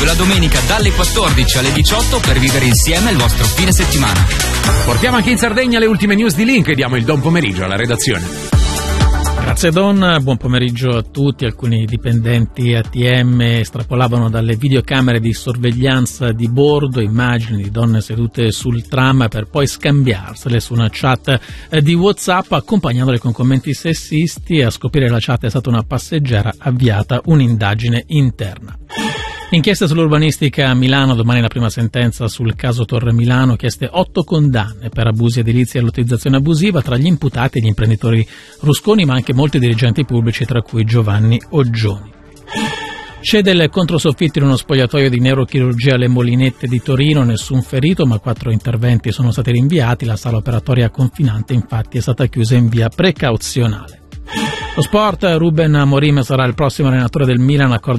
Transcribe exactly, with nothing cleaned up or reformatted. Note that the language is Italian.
la domenica dalle quattordici alle diciotto per vivere insieme il vostro fine settimana. Portiamo anche in Sardegna le ultime news di Link e diamo il buon pomeriggio alla redazione. Grazie Don, buon pomeriggio a tutti. Alcuni dipendenti A T M estrapolavano dalle videocamere di sorveglianza di bordo immagini di donne sedute sul tram per poi scambiarsele su una chat di WhatsApp, accompagnandole con commenti sessisti. A scoprire la chat è stata una passeggera, avviata un'indagine interna. Inchiesta sull'urbanistica a Milano, domani la prima sentenza sul caso Torre Milano, chieste otto condanne per abusi edilizi e lottizzazione abusiva, tra gli imputati gli imprenditori Rusconi ma anche molti dirigenti pubblici, tra cui Giovanni Oggioni. Cede il controsoffitto in uno spogliatoio di neurochirurgia alle Molinette di Torino, nessun ferito ma quattro interventi sono stati rinviati, la sala operatoria confinante infatti è stata chiusa in via precauzionale. Lo sport, Ruben Amorim sarà il prossimo allenatore del Milan, accordo